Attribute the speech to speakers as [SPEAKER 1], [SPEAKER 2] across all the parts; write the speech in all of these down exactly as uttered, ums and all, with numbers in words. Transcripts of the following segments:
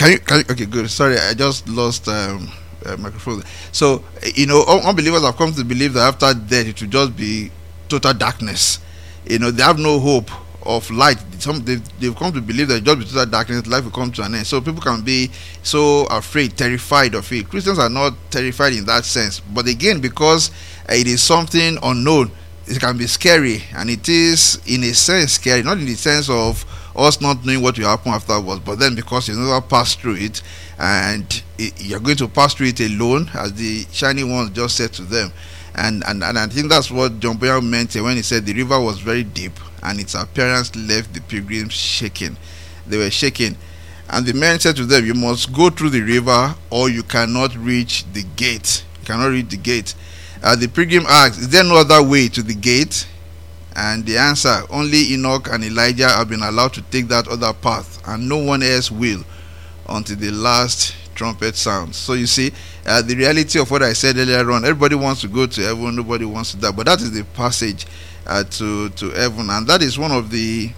[SPEAKER 1] can you, can you? Okay, good. Sorry, I just lost um, uh, microphone. So you know, un- unbelievers have come to believe that after death it will just be total darkness. You know, they have no hope of light. Some they've, they've come to believe that just be total darkness, life will come to an end. So people can be so afraid, terrified of it. Christians are not terrified in that sense, but again, because uh, it is something unknown, it can be scary, and it is in a sense scary, not in the sense of us not knowing what will happen afterwards, but then because you never passed through it, and it, you're going to pass through it alone, as the shining ones just said to them. And, and, and I think that's what John Bunyan meant here when he said the river was very deep and its appearance left the pilgrims shaking. They were shaking. And the men said to them, you must go through the river or you cannot reach the gate. You cannot reach the gate. Uh, the pilgrim asked, is there no other way to the gate? And the answer, only Enoch and Elijah have been allowed to take that other path, and no one else will until the last trumpet sounds. So you see, uh, the reality of what I said earlier on, everybody wants to go to heaven, nobody wants to die, but that is the passage uh, to, to heaven, and that is one of the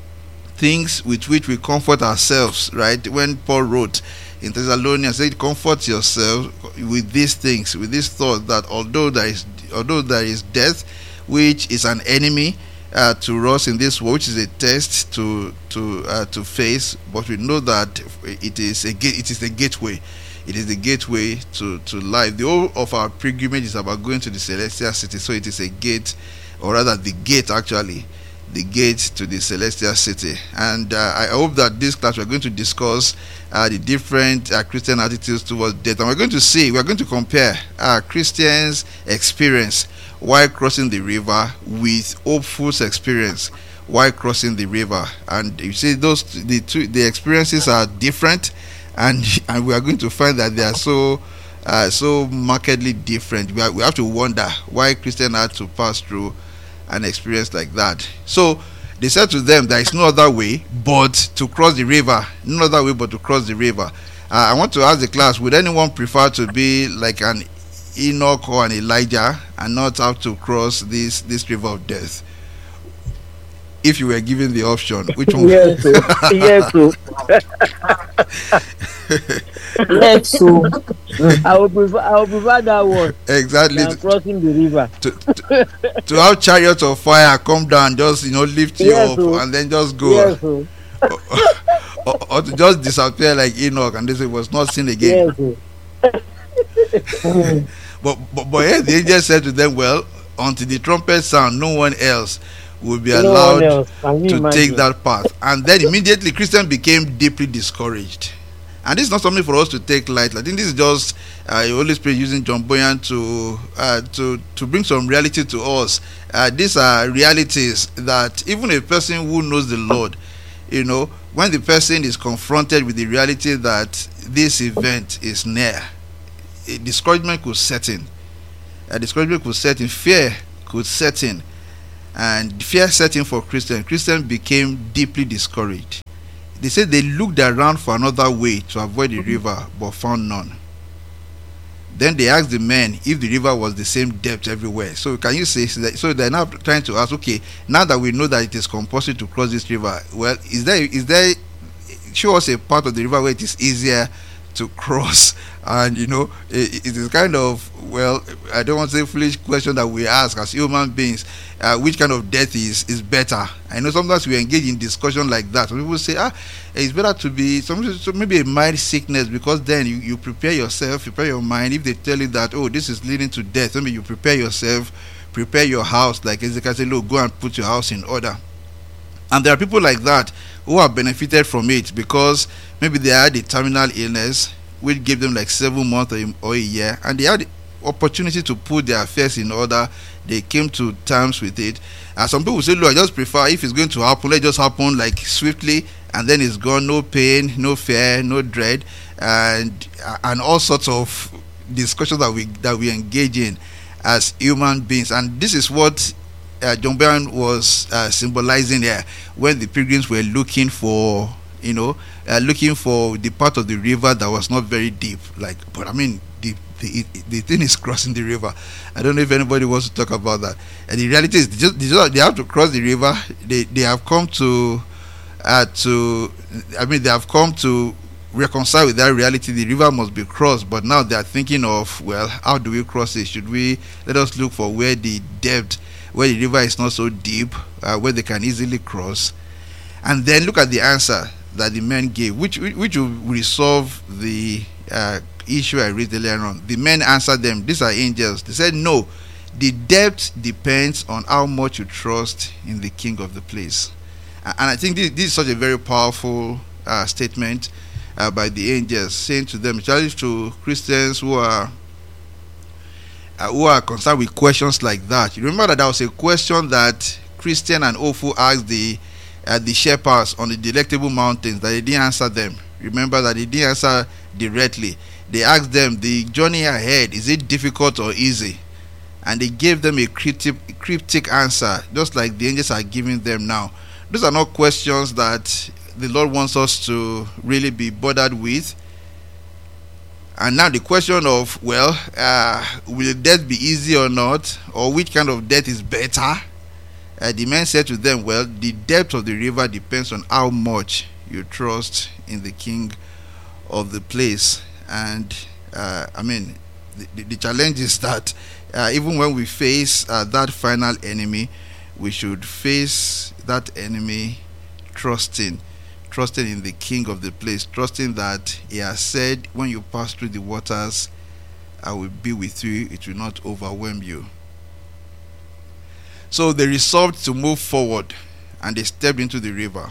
[SPEAKER 1] things with which we comfort ourselves, right? When Paul wrote in Thessalonians, said, comfort yourself with these things, with this thought that although there is although there is death, which is an enemy uh, to us in this world, which is a test to to uh, to face, but we know that it is a gate, it is a gateway. It is the gateway to, to life. The whole of our pilgrimage is about going to the celestial city, so it is a gate, or rather the gate actually, the gate to the celestial city. And uh, I hope that this class we're going to discuss uh, the different uh, Christian attitudes towards death, and we're going to see, we're going to compare uh, Christians' experience while crossing the river with hopefuls' experience while crossing the river. And you see, those the two the experiences are different, and and we are going to find that they are so uh, so markedly different. We, are, we have to wonder why Christians had to pass through an experience like that. So they said to them, there is no other way but to cross the river. No other way but to cross the river. Uh, I want to ask the class, would anyone prefer to be like an Enoch or an Elijah and not have to cross this this river of death? If you were given the option, which one?
[SPEAKER 2] Yes, sir. Yes, sir. Yes, sir. I would prefer. I would prefer that one.
[SPEAKER 1] Exactly.
[SPEAKER 2] Than crossing the river.
[SPEAKER 1] To, to, to have chariots of fire come down, just you know, lift you
[SPEAKER 2] Yes,
[SPEAKER 1] up,
[SPEAKER 2] sir.
[SPEAKER 1] and then just go.
[SPEAKER 2] Yes, sir.
[SPEAKER 1] or, or, or to just disappear like Enoch, and this was not seen again.
[SPEAKER 2] Yes, sir.
[SPEAKER 1] But but, but yeah, the angel said to them, well, until the trumpet sound, no one else will be
[SPEAKER 2] No one
[SPEAKER 1] allowed
[SPEAKER 2] else. Can you
[SPEAKER 1] to
[SPEAKER 2] imagine?
[SPEAKER 1] take that path. And then immediately Christian became deeply discouraged. And this is not something for us to take lightly. I think this is just uh, the Holy Spirit using John Bunyan to uh, to to bring some reality to us. Uh, these are realities that even a person who knows the Lord, you know, when the person is confronted with the reality that this event is near, a discouragement could set in. A discouragement could set in. Fear could set in. And fear set in for Christians. Christians became deeply discouraged. They said they looked around for another way to avoid the river, but found none. Then they asked the men if the river was the same depth everywhere. So can you say that? So they're now trying to ask, okay, now that we know that it is compulsory to cross this river, well, is there is there show us a part of the river where it is easier to cross? And you know, it, it is kind of, well, I don't want to say foolish question that we ask as human beings, uh, which kind of death is is better. I know sometimes we engage in discussion like that. Some people say, ah, it's better to be some so maybe a mild sickness, because then you, you prepare yourself, prepare your mind. If they tell you that, oh, this is leading to death, maybe you prepare yourself, prepare your house, like Ezekiel said, look, go and put your house in order. And there are people like that who have benefited from it because maybe they had a terminal illness which gave them like seven months or a, or a year, and they had the opportunity to put their affairs in order. They came to terms with it. And some people say, look, I just prefer, if it's going to happen, let it just happen like swiftly, and then it's gone. No pain, no fear, no dread, and and all sorts of discussions that we that we engage in as human beings. And this is what uh, John Bunyan was uh, symbolizing here when the pilgrims were looking for, you know, uh, looking for the part of the river that was not very deep. Like, but I mean, the the, the thing is crossing the river. I don't know if anybody wants to talk about that. And the reality is, they, just, they, just, they have to cross the river. They they have come to, uh, to, I mean, they have come to reconcile with that reality. The river must be crossed, but now they are thinking of, well, how do we cross it? Should we let us look for where the depth, where the river is not so deep, uh, where they can easily cross? And then look at the answer that the men gave, which which will resolve the uh, issue I raised earlier on. The men answered them, these are angels. They said, no, the depth depends on how much you trust in the king of the place. And I think this, this is such a very powerful uh, statement uh, by the angels, saying to them, especially to Christians who are uh, who are concerned with questions like that. You remember that there was a question that Christian and Ofu asked the uh, the shepherds on the Delectable Mountains, that they didn't answer them. Remember that they didn't answer directly. They asked them, the journey ahead, is it difficult or easy? And they gave them a cryptic, cryptic answer, just like the angels are giving them now. Those are not questions that the Lord wants us to really be bothered with. And now the question of, well, uh, will death be easy or not? Or which kind of death is better? Uh, the man said to them, well, the depth of the river depends on how much you trust in the king of the place. And uh, I mean, the, the, the challenge is that uh, even when we face uh, that final enemy, we should face that enemy trusting trusting in the king of the place, trusting that he has said, when you pass through the waters, I will be with you, it will not overwhelm you. So they resolved to move forward, and they stepped into the river.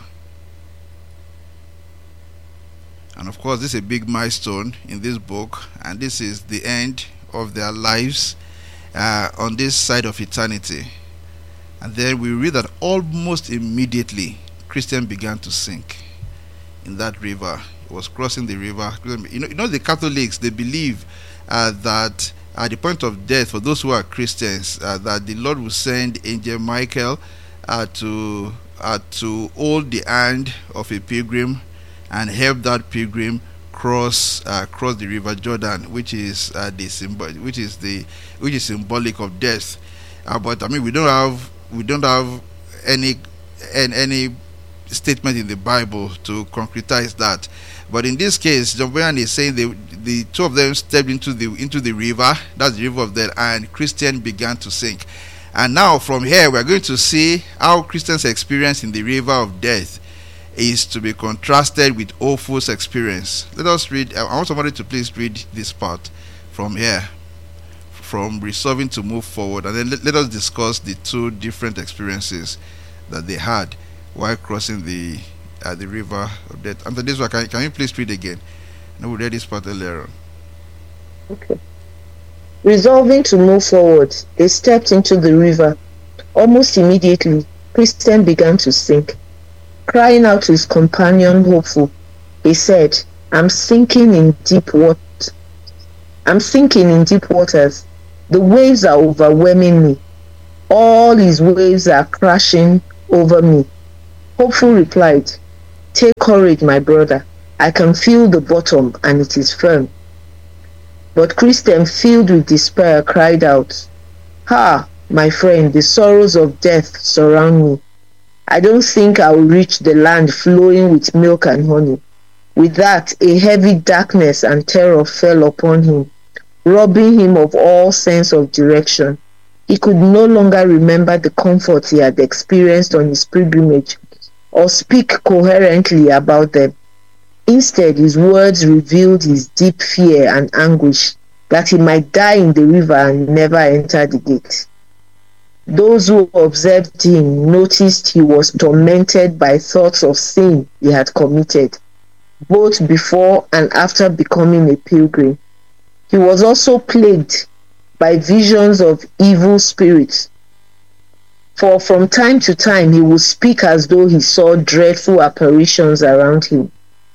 [SPEAKER 1] And of course, this is a big milestone in this book, and this is the end of their lives uh, on this side of eternity. And then we read that almost immediately Christian began to sink in that river. He was crossing the river. You know, you know the Catholics, they believe uh, that at the point of death, for those who are Christians, uh, that the Lord will send Angel Michael uh, to uh, to hold the hand of a pilgrim and help that pilgrim cross uh, cross the river Jordan, which is uh, the symbol, which is the which is symbolic of death. Uh, but I mean, we don't have we don't have any any, any statement in the Bible to concretize that. But in this case, John Bunyan is saying the the two of them stepped into the into the river, that's the river of death, and Christian began to sink. And now from here we are going to see how Christian's experience in the river of death is to be contrasted with Ofu's experience. Let us read. I want somebody to please read this part from here, from resolving to move forward, and then let, let us discuss the two different experiences that they had while crossing the uh, the river of death. And this one, can, can you please read again? No, we read this part earlier on.
[SPEAKER 3] Okay. Resolving to move forward, they stepped into the river. Almost immediately, Christian began to sink. Crying out to his companion, Hopeful, he said, I'm sinking in deep waters. I'm sinking in deep waters. The waves are overwhelming me. All these waves are crashing over me. Hopeful replied, Take courage, my brother. I can feel the bottom and it is firm. But Christian, filled with despair, cried out, Ha, my friend, the sorrows of death surround me. I don't think I will reach the land flowing with milk and honey. With that, a heavy darkness and terror fell upon him, robbing him of all sense of direction. He could no longer remember the comfort he had experienced on his pilgrimage, or speak coherently about them. Instead, his words revealed his deep fear and anguish that he might die in the river and never enter the gate. Those who observed him noticed he was tormented by thoughts of sin he had committed, both before and after becoming a pilgrim. He was also plagued by visions of evil spirits, for from time to time he would speak as though he saw dreadful apparitions around him.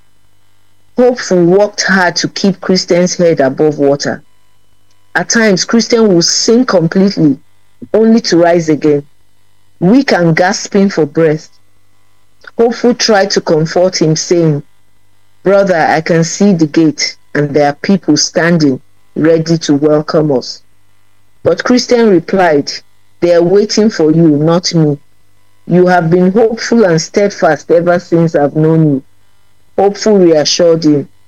[SPEAKER 3] Hopeful worked hard to keep Christian's head above water. At times, Christian would sink completely, only to rise again, weak and gasping for breath. Hopeful tried to comfort him, saying, Brother, I can see the gate, and there are people standing, ready to welcome us. But Christian replied, They are waiting for you, not me. You have been hopeful and steadfast ever since I've known you. Hopeful reassured him,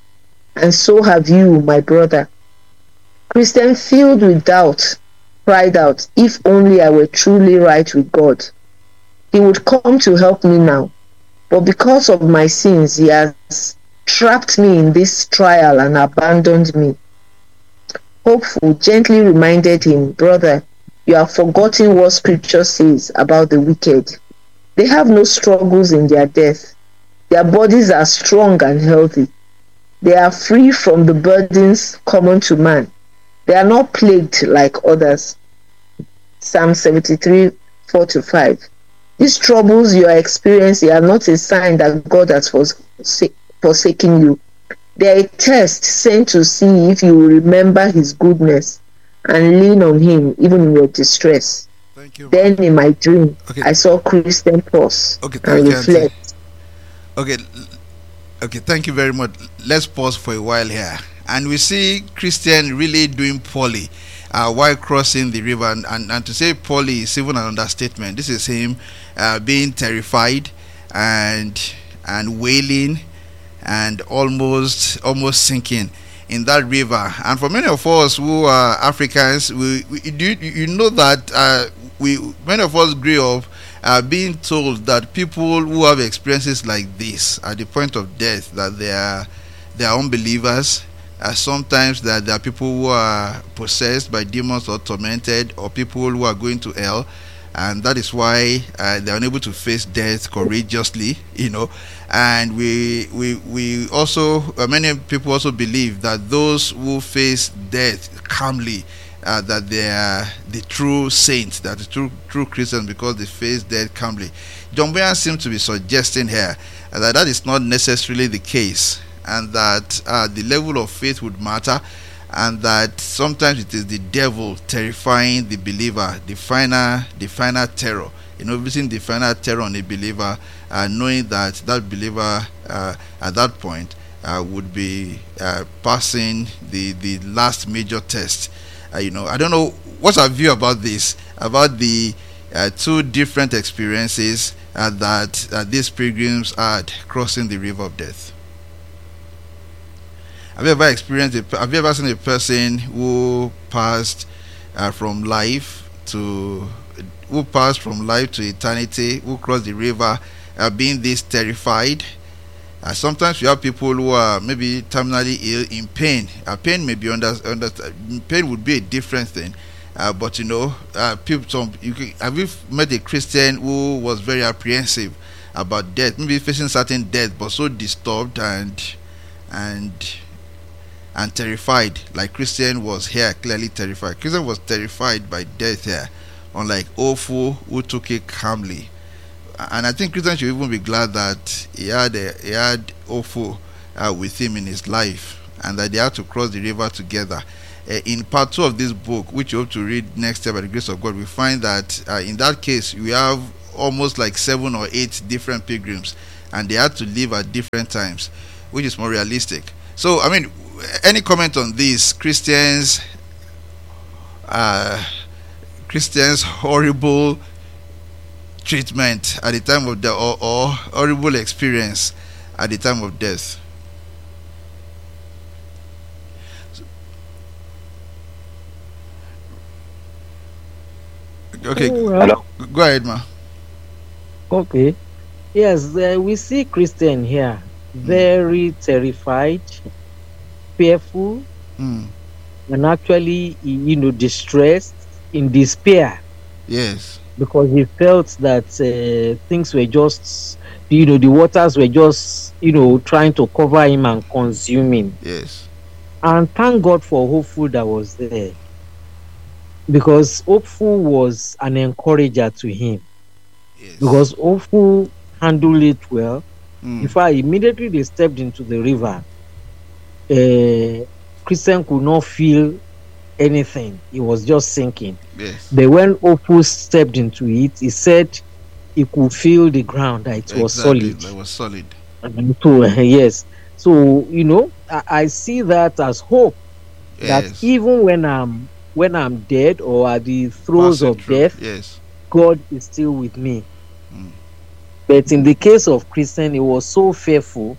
[SPEAKER 3] and so have you, my brother. Christian, filled with doubt, cried out, if only I were truly right with God. He would come to help me now. But because of my sins, he has trapped me in this trial and abandoned me. Hopeful gently reminded him, brother, you have forgotten what scripture says about the wicked. They have no struggles in their death. Their bodies are strong and healthy. They are free from the burdens common to man. They are not plagued like others. Psalm seventy-three, four to five. These troubles you are experiencing are not a sign that God has forsake, forsaken you. They are a test sent to see if you will remember his goodness and lean on him even in your distress.
[SPEAKER 1] Thank you.
[SPEAKER 3] Then in my dream,
[SPEAKER 1] Okay.
[SPEAKER 3] I saw Christian pause
[SPEAKER 1] Okay,
[SPEAKER 3] and
[SPEAKER 1] thank you, Auntie.
[SPEAKER 3] reflect.
[SPEAKER 1] Okay, okay, thank you very much. Let's pause for a while here. And we see Christian really doing poorly uh, while crossing the river. And, and, and to say poorly is even an understatement. This is him uh, being terrified and and wailing and almost almost sinking in that river. And for many of us who are Africans, we, we do you know that uh, we many of us grew up uh, being told that people who have experiences like this at the point of death, that they are they are unbelievers. Uh, sometimes that there are people who are possessed by demons or tormented, or people who are going to hell, and that is why uh, they are unable to face death courageously, you know. And we we we also uh, many people also believe that those who face death calmly, uh, that they are the true saints, that the true true Christians, because they face death calmly. John Bunyan seems to be suggesting here uh, that that is not necessarily the case, and that uh, the level of faith would matter, and that sometimes it is the devil terrifying the believer, the final the final terror, you know, visiting the final terror on a believer, uh, knowing that that believer uh, at that point uh, would be uh, passing the the last major test. Uh, you know, I don't know what's our view about this, about the uh, two different experiences uh, that uh, these pilgrims had crossing the river of death. Have you ever experienced a, have you ever seen a person who passed uh, from life to who passed from life to eternity, who crossed the river, uh, being this terrified? Uh, sometimes we have people who are maybe terminally ill, in pain. Uh, pain may be under, under pain would be a different thing, uh, but you know, uh, people. Some you can, have you met a Christian who was very apprehensive about death, maybe facing certain death, but so disturbed and and and terrified, like Christian was here, clearly terrified. Christian was terrified by death here, unlike Ofu, who took it calmly. And I think Christian should even be glad that he had a, he had Ofu uh, with him in his life, and that they had to cross the river together. Uh, in part two of this book, which you hope to read next year by the grace of God, we find that uh, in that case we have almost like seven or eight different pilgrims, and they had to leave at different times, which is more realistic. So, I mean, any comment on this? Christians, uh, Christians' horrible treatment at the time of death, or, or horrible experience at the time of death. Okay,
[SPEAKER 2] Hello.
[SPEAKER 1] go ahead, ma.
[SPEAKER 2] Okay. Yes, uh, we see Christian here, very terrified, fearful,
[SPEAKER 1] Mm.
[SPEAKER 2] and actually, you know, distressed, in despair,
[SPEAKER 1] Yes.
[SPEAKER 2] because he felt that uh, things were just, you know, the waters were just, you know, trying to cover him and consume him.
[SPEAKER 1] Yes.
[SPEAKER 2] And thank God for Hopeful that was there, because Hopeful was an encourager to him,
[SPEAKER 1] Yes.
[SPEAKER 2] because Hopeful handled it well.
[SPEAKER 1] Mm.
[SPEAKER 2] In fact, immediately they stepped into the river, uh, Christian could not feel anything. He was just sinking.
[SPEAKER 1] Yes.
[SPEAKER 2] But when Hopeful stepped into it, he said he could feel the ground, that it was
[SPEAKER 1] Exactly,
[SPEAKER 2] solid.
[SPEAKER 1] It was solid.
[SPEAKER 2] And so, uh, yes. So, you know, I, I see that as hope, that
[SPEAKER 1] Yes.
[SPEAKER 2] even when I'm when I'm dead or at the throes
[SPEAKER 1] Passing
[SPEAKER 2] of
[SPEAKER 1] through.
[SPEAKER 2] death,
[SPEAKER 1] Yes.
[SPEAKER 2] God is still with me.
[SPEAKER 1] Mm.
[SPEAKER 2] But in the case of Christian, he was so fearful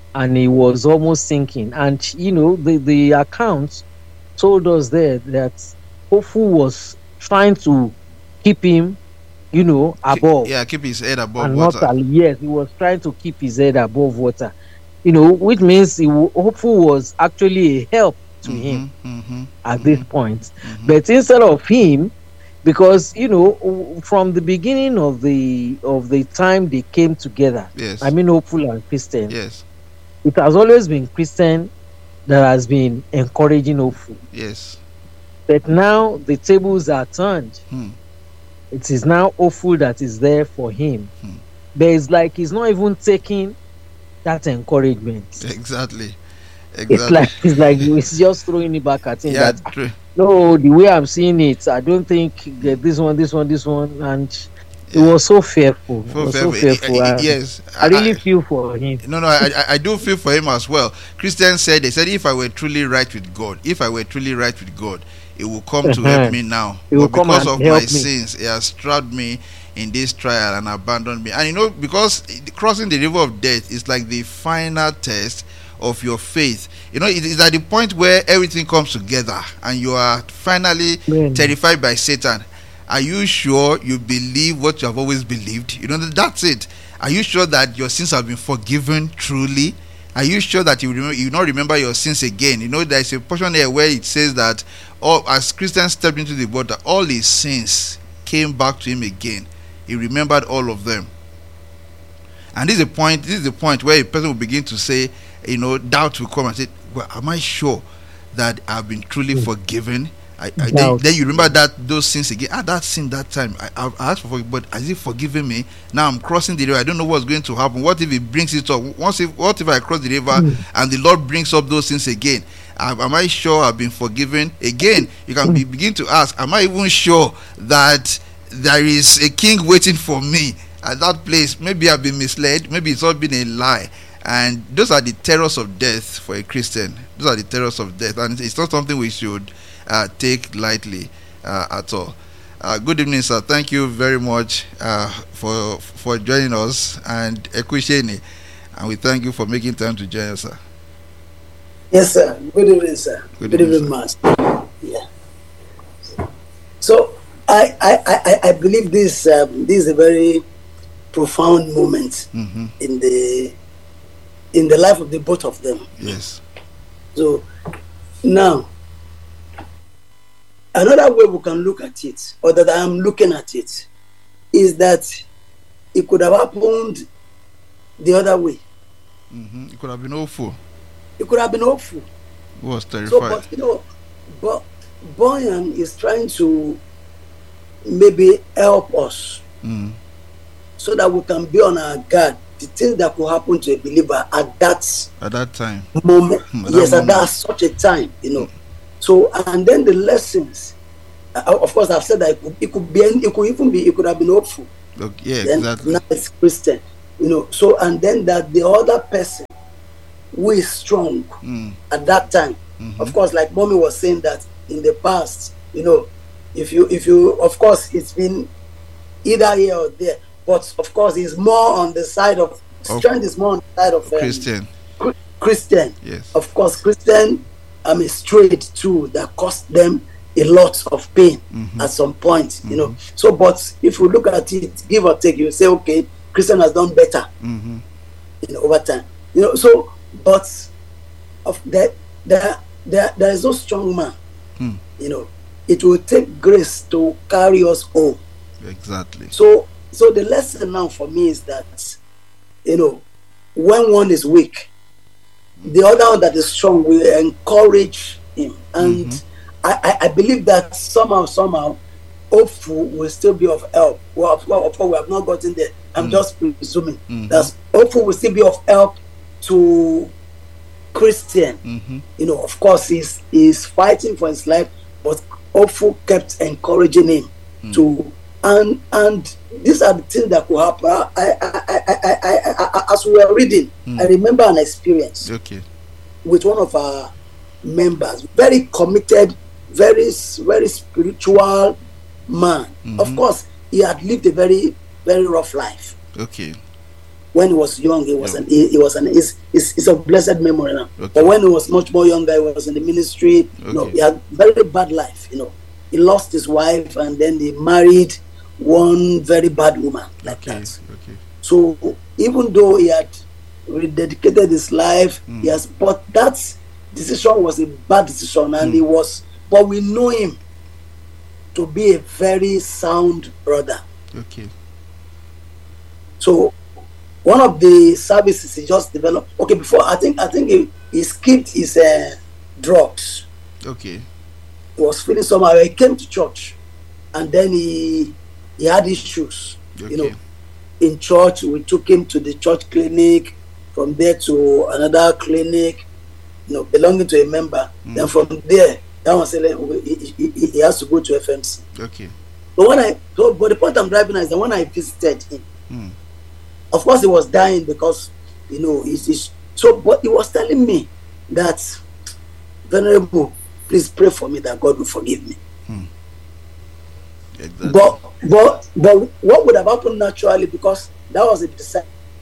[SPEAKER 2] and he was almost sinking. And you know, the the account told us there that Hopeful was trying to keep him, you know, above.
[SPEAKER 1] Yeah, keep his head above
[SPEAKER 2] and
[SPEAKER 1] water.
[SPEAKER 2] not al- yes, he was trying to keep his head above water. You know, which means he w- Hopeful was actually a help to him
[SPEAKER 1] Mm-hmm,
[SPEAKER 2] at
[SPEAKER 1] mm-hmm,
[SPEAKER 2] this point.
[SPEAKER 1] mm-hmm.
[SPEAKER 2] But instead of him, because you know, w- from the beginning of the of the time they came together,
[SPEAKER 1] Yes.
[SPEAKER 2] I mean, Hopeful and Christian,
[SPEAKER 1] Yes.
[SPEAKER 2] it has always been Christian that has been encouraging Hopeful.
[SPEAKER 1] Yes.
[SPEAKER 2] But now the tables are turned.
[SPEAKER 1] Hmm.
[SPEAKER 2] It is now Hopeful that is there for him.
[SPEAKER 1] Hmm.
[SPEAKER 2] But it's like he's not even taking that encouragement.
[SPEAKER 1] Exactly.
[SPEAKER 2] It's
[SPEAKER 1] Exactly.
[SPEAKER 2] like it's like he's just throwing it back at him.
[SPEAKER 1] Yeah.
[SPEAKER 2] That
[SPEAKER 1] True.
[SPEAKER 2] no, the way I'm seeing it, I don't think that this one, this one, this one, and it
[SPEAKER 1] Yeah.
[SPEAKER 2] was so fearful. It
[SPEAKER 1] For
[SPEAKER 2] was so
[SPEAKER 1] fair-
[SPEAKER 2] fearful.
[SPEAKER 1] I- I-
[SPEAKER 2] I,
[SPEAKER 1] yes.
[SPEAKER 2] I really feel for him.
[SPEAKER 1] No, no, I, I, I do feel for him as well. Christians said, they said, if I were truly right with God, if I were truly right with God, it will come to
[SPEAKER 2] Uh-huh.
[SPEAKER 1] help me now.
[SPEAKER 2] He will
[SPEAKER 1] But
[SPEAKER 2] come
[SPEAKER 1] because
[SPEAKER 2] and
[SPEAKER 1] of
[SPEAKER 2] help
[SPEAKER 1] my
[SPEAKER 2] me.
[SPEAKER 1] sins, he has trapped me in this trial and abandoned me. And you know, because crossing the river of death is like the final test of your faith. You know, it is at the point where everything comes together and you are finally
[SPEAKER 2] Amen.
[SPEAKER 1] terrified by Satan. Are you sure you believe what you have always believed? You know, that's it. Are you sure that your sins have been forgiven truly? Are you sure that you remember, you not remember your sins again? You know, there's a portion there where it says that all, as Christian stepped into the water, all his sins came back to him again. He remembered all of them. And this is the point. This is the point where a person will begin to say, you know, doubt will come and say, well, am I sure that I've been truly
[SPEAKER 2] Mm.
[SPEAKER 1] forgiven? I, I, then,
[SPEAKER 2] Doubt.
[SPEAKER 1] then you remember that those sins again. Ah, that sin that time, I, I I asked for forgiveness, but has he forgiven me? Now I'm crossing the river. I don't know what's going to happen. What if he brings it up? Once if, what if I cross the river
[SPEAKER 2] Mm.
[SPEAKER 1] and the Lord brings up those sins again? Am am I sure I've been forgiven? Again, you can be, begin to ask, am I even sure that there is a king waiting for me at that place? Maybe I've been misled. Maybe it's all been a lie. And those are the terrors of death for a Christian. Those are the terrors of death. And it's not something we should uh, take lightly uh, at all. Uh, good evening, sir. Thank you very much uh, for for joining us, and Ekusheni, and we thank you for making time to join us, sir.
[SPEAKER 4] Yes, sir. Good evening, sir.
[SPEAKER 1] Good
[SPEAKER 4] Good,
[SPEAKER 1] evening,
[SPEAKER 4] evening, Master. Yeah. So I I, I, I believe this um, this is a very profound moment
[SPEAKER 1] Mm-hmm.
[SPEAKER 4] in the in the life of the both of them.
[SPEAKER 1] Yes.
[SPEAKER 4] So now another way we can look at it, or that I am looking at it, is that it could have happened the other way.
[SPEAKER 1] Mm-hmm. It could have been awful.
[SPEAKER 4] It could have been hopeful.
[SPEAKER 1] He was
[SPEAKER 4] So,
[SPEAKER 1] terrified.
[SPEAKER 4] but you know, but Boyan is trying to maybe help us
[SPEAKER 1] Mm.
[SPEAKER 4] so that we can be on our guard. The things that could happen to a believer at that
[SPEAKER 1] At that time.
[SPEAKER 4] moment,
[SPEAKER 1] Hmm, at
[SPEAKER 4] yes,
[SPEAKER 1] that
[SPEAKER 4] at that such a time, you know. So, and then the lessons. Uh, of course, I've said that it could, it could be, it could even be, it could have been hopeful.
[SPEAKER 1] Look, yeah,
[SPEAKER 4] Then
[SPEAKER 1] exactly.
[SPEAKER 4] now it's Christian, you know. So, and then that the other person who is strong
[SPEAKER 1] Mm.
[SPEAKER 4] at that time.
[SPEAKER 1] Mhm.
[SPEAKER 4] Of course, like Mommy was saying that in the past, you know, if you if you of course it's been either here or there, but of course it's more on the side of
[SPEAKER 1] Of
[SPEAKER 4] strength is more on the side of um,
[SPEAKER 1] Christian.
[SPEAKER 4] Chri- Christian.
[SPEAKER 1] Yes.
[SPEAKER 4] Of course, Christian I mean straight too that cost them a lot of pain
[SPEAKER 1] Mhm.
[SPEAKER 4] at some point, you know. So but if you look at it, give or take, you say, okay, Christian has done better
[SPEAKER 1] Mm-hmm.
[SPEAKER 4] in over time. You know, so but of that there there there is no strong man.
[SPEAKER 1] Hmm.
[SPEAKER 4] You know, it will take grace to carry us home.
[SPEAKER 1] Exactly.
[SPEAKER 4] So so the lesson now for me is that, you know, when one is weak, the other one that is strong will encourage him. And
[SPEAKER 1] Mhm.
[SPEAKER 4] I, I, I believe that somehow, somehow, hopeful will still be of help. Well, of well, of course, we have not gotten there. I'm
[SPEAKER 1] Mm.
[SPEAKER 4] just presuming
[SPEAKER 1] Mhm.
[SPEAKER 4] that hopeful will still be of help to Christian.
[SPEAKER 1] Mm-hmm.
[SPEAKER 4] You know, of course, he's he's fighting for his life, but hopeful kept encouraging him
[SPEAKER 1] Mm.
[SPEAKER 4] to, and and these are the things that could happen. I, I, I, I, I, I, I, as we were reading,
[SPEAKER 1] Mm.
[SPEAKER 4] I remember an experience
[SPEAKER 1] Okay.
[SPEAKER 4] with one of our members, very committed, very very spiritual man.
[SPEAKER 1] Mhm.
[SPEAKER 4] Of course, he had lived a very very rough life.
[SPEAKER 1] Okay.
[SPEAKER 4] when he was young, he was
[SPEAKER 1] Yeah.
[SPEAKER 4] an he, he was an is is is of blessed memory now.
[SPEAKER 1] Okay.
[SPEAKER 4] But when he was much more younger, he was in the ministry. You know,
[SPEAKER 1] Okay.
[SPEAKER 4] he had very bad life. You know, he lost his wife and then he married one very bad woman like
[SPEAKER 1] Okay.
[SPEAKER 4] that.
[SPEAKER 1] Okay.
[SPEAKER 4] So even though he had rededicated his life,
[SPEAKER 1] Mm.
[SPEAKER 4] yes, but that decision was a bad decision, and
[SPEAKER 1] Mm.
[SPEAKER 4] he was. But we know him to be a very sound brother.
[SPEAKER 1] Okay.
[SPEAKER 4] So one of the services he just developed. Okay, before I think I think he, he skipped his uh, drugs.
[SPEAKER 1] Okay.
[SPEAKER 4] He was feeling somehow. He came to church, and then he he had issues.
[SPEAKER 1] Okay.
[SPEAKER 4] You know, in church we took him to the church clinic. From there to another clinic, you know, belonging to a member.
[SPEAKER 1] Mm.
[SPEAKER 4] Then from there, that one said he, he, he has to go to F M C.
[SPEAKER 1] Okay.
[SPEAKER 4] But when I, so, but the point I'm driving at is that when I visited him,
[SPEAKER 1] Mm.
[SPEAKER 4] of course he was dying because, you know, he's, he's so. But he was telling me that, Venerable, please pray for me that God will forgive me.
[SPEAKER 1] Exactly.
[SPEAKER 4] But but but what would have happened naturally, because that was a decision.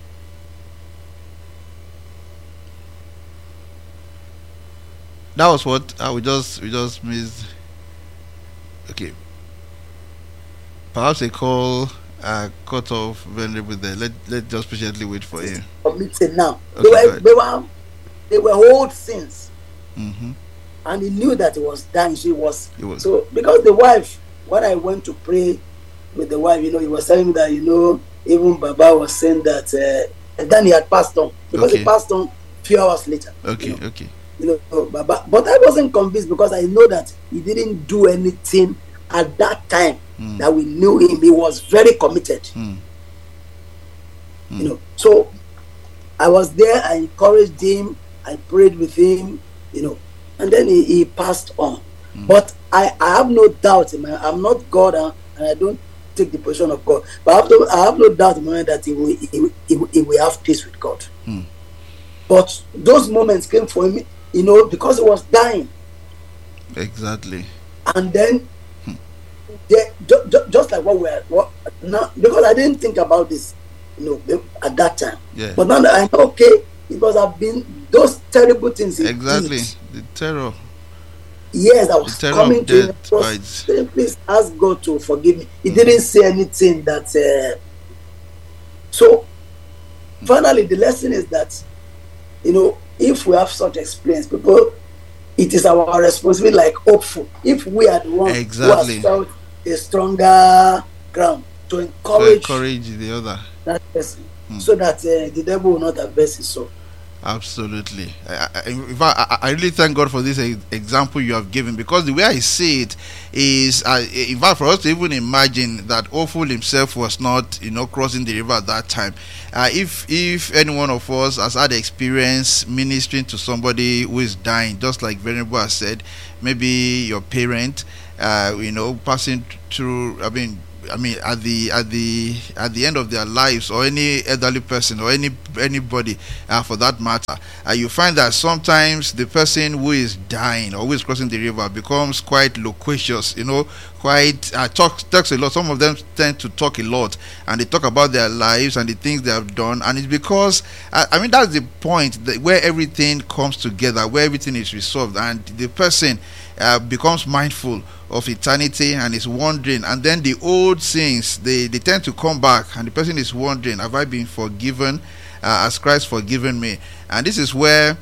[SPEAKER 1] That was what uh, we just we just missed. Okay. Perhaps a call uh, cut off Venerable there. Let let just patiently wait for him.
[SPEAKER 4] Committed now.
[SPEAKER 1] Okay,
[SPEAKER 4] they
[SPEAKER 1] go
[SPEAKER 4] were
[SPEAKER 1] ahead.
[SPEAKER 4] they were they were old sins,
[SPEAKER 1] Mm-hmm.
[SPEAKER 4] and he knew that he was dying. She was
[SPEAKER 1] It was.
[SPEAKER 4] so because the wife. When I went to pray with the wife, you know, he was telling me that, you know, even Baba was saying that, uh, and then he had passed on, because
[SPEAKER 1] Okay.
[SPEAKER 4] he passed on a few hours later.
[SPEAKER 1] Okay.
[SPEAKER 4] You know,
[SPEAKER 1] Okay.
[SPEAKER 4] you know, Baba, but I wasn't convinced, because I know that he didn't do anything at that time
[SPEAKER 1] Mm.
[SPEAKER 4] that we knew him. He was very committed.
[SPEAKER 1] Mm. Mm.
[SPEAKER 4] You know, so I was there. I encouraged him. I prayed with him. You know, and then he, he passed on.
[SPEAKER 1] Mm.
[SPEAKER 4] But I, I have no doubt in my. I'm not God, uh, and I don't take the position of God. But I have, to, I have no doubt in my mind that he will, he, will- he, will- he will have peace with God.
[SPEAKER 1] Mm.
[SPEAKER 4] But those moments came for him, you know, because he was dying,
[SPEAKER 1] Exactly.
[SPEAKER 4] and then they, ju- ju- just like what we're what now, because I didn't think about this, you know, at that time.
[SPEAKER 1] Yeah.
[SPEAKER 4] But now that I know, okay, because I've been those terrible things. he
[SPEAKER 1] Exactly.
[SPEAKER 4] did,
[SPEAKER 1] The terror.
[SPEAKER 4] Yes, I was
[SPEAKER 1] The terror
[SPEAKER 4] coming
[SPEAKER 1] of
[SPEAKER 4] to him.
[SPEAKER 1] death,
[SPEAKER 4] Was
[SPEAKER 1] right.
[SPEAKER 4] saying, please ask God to forgive me. He didn't say anything that. Uh, so, finally, the lesson is that, you know, if we have such experience, people, it is our responsibility, like hopeful. If we are the ones
[SPEAKER 1] Exactly.
[SPEAKER 4] who have felt a stronger ground to
[SPEAKER 1] To
[SPEAKER 4] encourage
[SPEAKER 1] encourage the other.
[SPEAKER 4] that person,
[SPEAKER 1] Hmm.
[SPEAKER 4] so that uh, the devil will not have his soul.
[SPEAKER 1] Absolutely. I, I, in fact, I, I really thank God for this e- example you have given, because the way I see it is, uh, in fact, for us to even imagine that Oful himself was not, you know, crossing the river at that time. Uh, if if any one of us has had experience ministering to somebody who is dying, just like Venerable has said, maybe your parent, uh, you know, passing through, I mean, I mean, at the at the at the end of their lives, or any elderly person, or any anybody, uh, for that matter, uh, you find that sometimes the person who is dying or who is crossing the river becomes quite loquacious, you know, quite uh, talks talks a lot. Some of them tend to talk a lot, and they talk about their lives and the things they have done, and it's because uh, I mean that's the point that where everything comes together, where everything is resolved, and the person uh, becomes mindful of eternity and is wondering, and then the old sins they, they tend to come back, and the person is wondering, have I been forgiven uh, as Christ forgiven me? And this is where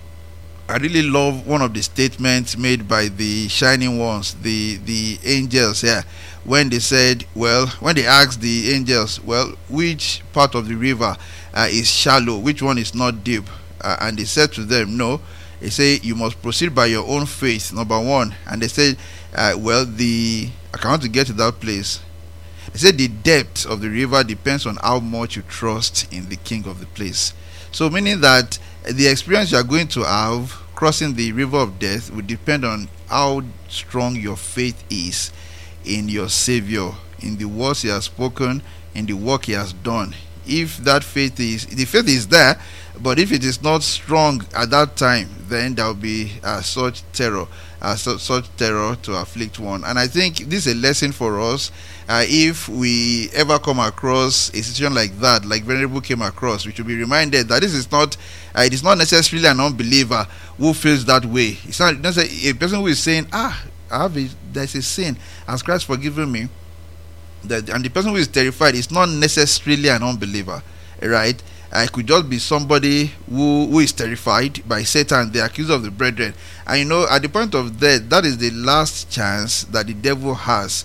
[SPEAKER 1] I really love one of the statements made by the shining ones, the the angels here, when they said, well, when they asked the angels, well, which part of the river uh, is shallow, which one is not deep, uh, and they said to them, no, they say you must proceed by your own faith, number one. And they said, uh, well, the I can't want to get to that place. They said the depth of the river depends on how much you trust in the king of the place. So meaning that the experience you are going to have crossing the river of death will depend on how strong your faith is in your Savior, in the words he has spoken, in the work he has done, if that faith is, the faith is there, but if it is not strong at that time, then there will be uh, such terror, uh, su- such terror to afflict one. And I think this is a lesson for us. Uh, if we ever come across a situation like that, like Venerable came across, we should be reminded that this is not, uh, it is not necessarily an unbeliever who feels that way. It's not, not a person who is saying, ah, I have a, there's a sin, has Christ forgiven me? That, and the person who is terrified is not necessarily an unbeliever, right? Uh, it could just be somebody who, who is terrified by Satan, the accuser of the brethren. And you know, at the point of death, that is the last chance that the devil has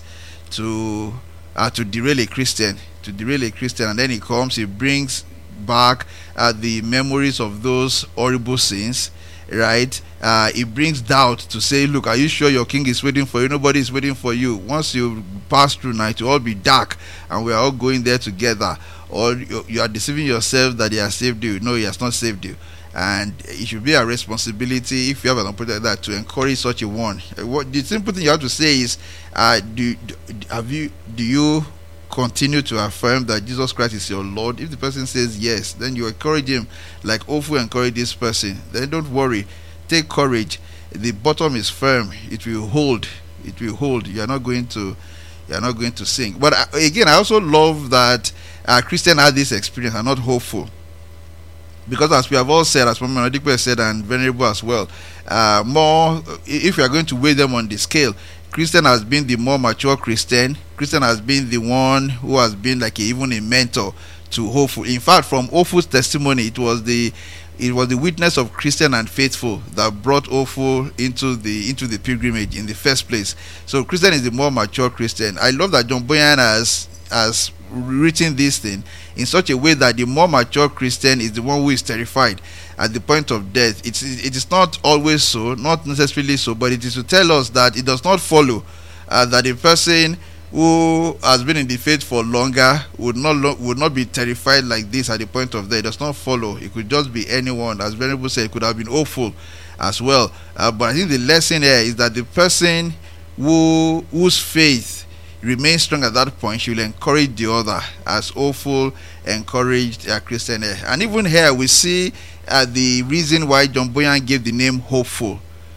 [SPEAKER 1] to uh, to derail a Christian, to derail a Christian. And then he comes, he brings back uh, the memories of those horrible sins, right? Uh, it brings doubt to say, look, are you sure your king is waiting for you? Nobody is waiting for you. Once you pass through night, it will all be dark, and we are all going there together. Or you, you are deceiving yourself that he has saved you. No, he has not saved you. And it should be a responsibility, if you have an opportunity like that, to encourage such a one. What the simple thing you have to say is, uh, do, do have you do you continue to affirm that Jesus Christ is your Lord? If the person says yes, then you encourage him, like Ofu encourage this person. Then don't worry, take courage. The bottom is firm. It will hold. It will hold. You are not going to. You are not going to sink. But uh, again, I also love that uh, Christian had this experience and not hopeful. Because as we have all said, as Mama Adikwe said, and Venerable as well, uh, more, if you are going to weigh them on the scale, Christian has been the more mature Christian. Christian has been the one who has been like a, even a mentor to Hopeful. In fact, from Hopeful's testimony, it was the it was the witness of Christian and Faithful that brought Hopeful into the into the pilgrimage in the first place. So Christian is the more mature Christian. I love that John Boyan has has written this thing in such a way that the more mature Christian is the one who is terrified at the point of death. It's, it is not always so, not necessarily so, but it is to tell us that it does not follow uh, that a person who has been in the faith for longer would not lo- would not be terrified like this at the point of death. It does not follow. It could just be anyone. As Venerable said, it could have been hopeful as well. Uh, but I think the lesson here is that the person who whose faith remain strong at that point, she will encourage the other, as Hopeful encouraged a Christian here. And even here we see uh, the reason why John Boyan gave the name Hopeful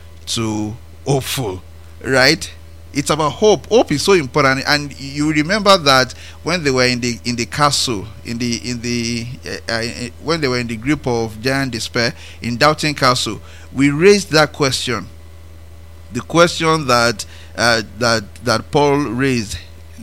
[SPEAKER 1] to Hopeful, right? It's about hope. Hope is so important. And you remember that when they were in the in the castle, in the in the uh, uh, when they were in the group of giant despair in Doubting Castle, we raised that question, the question that Uh, that that Paul raised: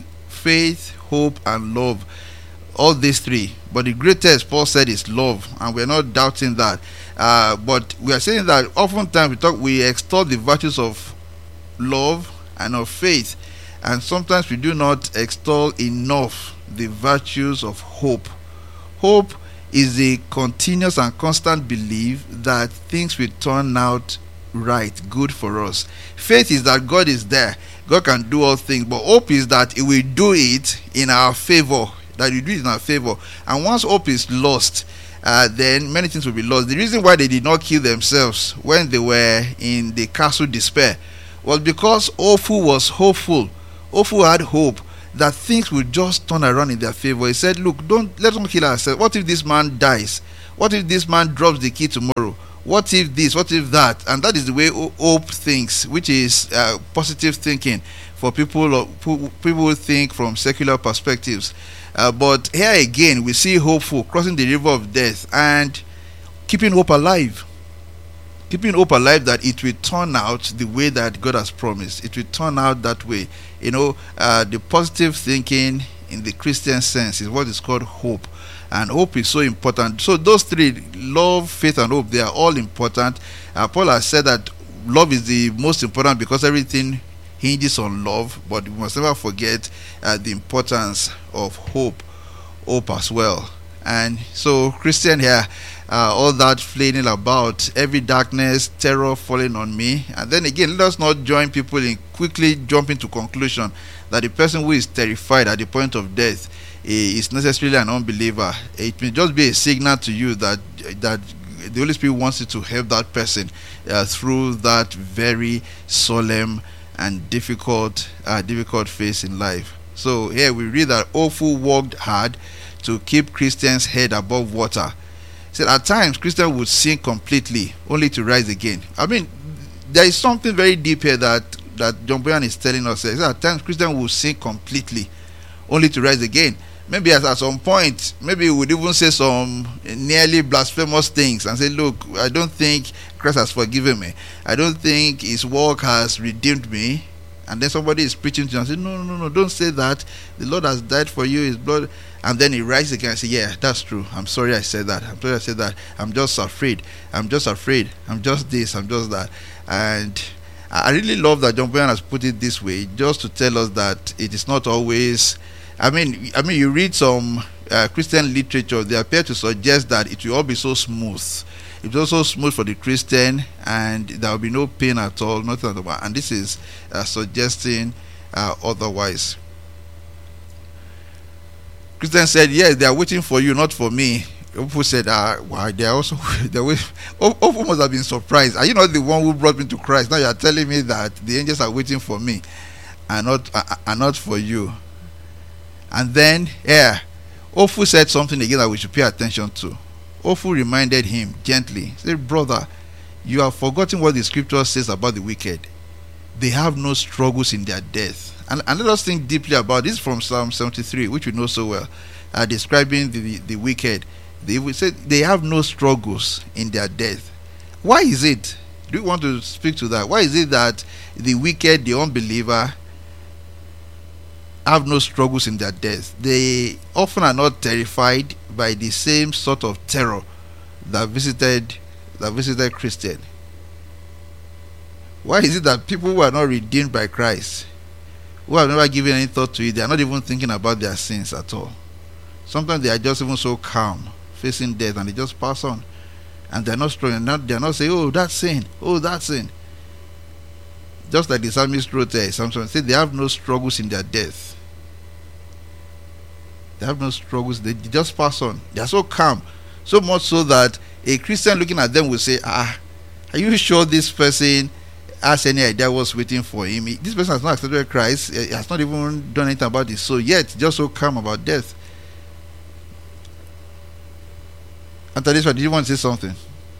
[SPEAKER 1] faith, hope, and love. All these three, but the greatest, Paul said, is love, and we're not doubting that. Uh, but we are saying that oftentimes we talk, we extol the virtues of love and of faith, and sometimes we do not extol enough the virtues of hope. Hope is the continuous and constant belief that things will turn out right, good for us. Faith is that God is there, God can do all things. But hope is that He will do it in our favor, that He will do it in our favor. And once hope is lost, uh, then many things will be lost. The reason why they did not kill themselves when they were in the castle despair was because Hopeful was hopeful. Hopeful had hope that things would just turn around in their favor. He said, look, don't let's not kill ourselves. What if this man dies? What if this man drops the key tomorrow? What if this? What if that? And that is the way hope thinks, which is uh, positive thinking for people people who think from secular perspectives. Uh, but here again, we see Hopeful crossing the river of death and keeping hope alive. Keeping hope alive that it will turn out the way that God has promised. It will turn out that way. You know, uh, the positive thinking in the Christian sense is what is called hope. And hope is so important. So those three, love, faith, and hope, they are all important. Uh, Paul has said that love is the most important because everything hinges on love. But we must never forget uh, the importance of hope, hope as well. And so Christian here, uh, all that flailing about, every darkness, terror falling on me. And then again, let us not join people in quickly jumping to conclusion that the person who is terrified at the point of death is necessarily an unbeliever. It may just be a signal to you that that the Holy Spirit wants you to help that person uh, through that very solemn and difficult uh, difficult phase in life. So here we read that Hopeful worked hard to keep Christians' head above water. He said at times Christians would sink completely only to rise again. I mean, there is something very deep here that that John Bunyan is telling us. He said at times Christians will sink completely only to rise again. Maybe at, at some point, maybe we would even say some nearly blasphemous things and say, look, I don't think Christ has forgiven me. I don't think his work has redeemed me. And then somebody is preaching to you and say, no, no, no, no, don't say that. The Lord has died for you, his blood. And then he rises again and say, yeah, that's true. I'm sorry I said that. I'm sorry I said that. I'm just afraid. I'm just afraid. I'm just this. I'm just that. And I really love that John Bunyan has put it this way, just to tell us that it is not always... I mean, I mean, you read some uh, Christian literature, they appear to suggest that it will all be so smooth. It's also smooth for the Christian, and there will be no pain at all, nothing at all. And this is uh, suggesting uh, otherwise. Christian said, yes, they are waiting for you, not for me. People said, ah, why? They are also, they are Ofu must have been surprised. Are you not the one who brought me to Christ? Now you are telling me that the angels are waiting for me, and not, uh, and not for you. And then, yeah, Ofu said something again that we should pay attention to. Ofu reminded him gently, he said, brother, you have forgotten what the scripture says about the wicked. They have no struggles in their death. And, and let us think deeply about this from Psalm seventy-three, which we know so well, uh, describing the, the, the wicked. They will say they have no struggles in their death. Why is it? Do you want to speak to that? Why is it that the wicked, the unbeliever, have no struggles in their death? They often are not terrified by the same sort of terror that visited that visited Christian. Why is it that people who are not redeemed by Christ, who have never given any thought to it, they are not even thinking about their sins at all? Sometimes they are just even so calm facing death, and they just pass on, and they are not struggling. Not, they are not saying, oh, that sin, oh, that sin. Just like the psalmist wrote there, Samson said they have no struggles in their death. They have no struggles. They just pass on. They are so calm, so much so that a Christian looking at them will say, ah, are you sure this person has any idea what's waiting for him? This person has not accepted Christ. He has not even done anything about it. So yet, just so calm about death. After this one, did you want to say something?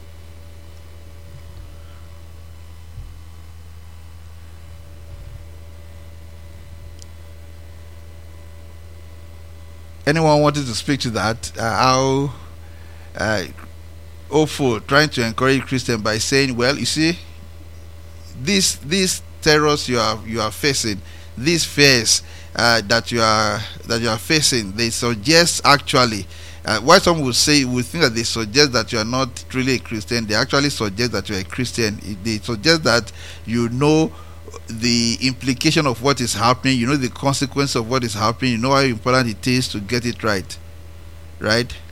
[SPEAKER 1] Anyone wanted to speak to that? Uh, how uh, Ofu trying to encourage Christian by saying, well, you see, these these terrors you are you are facing, these fears uh, that you are that you are facing, they suggest actually, uh, why some would say would think that they suggest that you are not really a Christian, they actually suggest that you are a Christian. They suggest that you know the implication of what is happening, you know the consequence of what is happening, you know how important it is to get it right, right?